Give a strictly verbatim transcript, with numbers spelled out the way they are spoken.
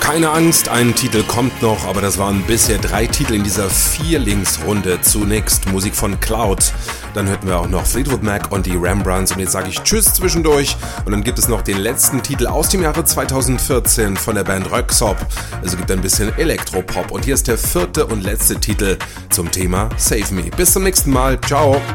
Keine Angst, ein Titel kommt noch, aber das waren bisher drei Titel in dieser Vierlingsrunde. Zunächst Musik von Cloud, dann hörten wir auch noch Fleetwood Mac und die Rembrandts und jetzt sage ich Tschüss zwischendurch und dann gibt es noch den letzten Titel aus dem Jahre zweitausendvierzehn von der Band Röyksopp. Also gibt ein bisschen Elektropop und hier ist der vierte und letzte Titel zum Thema Save Me. Bis zum nächsten Mal, ciao!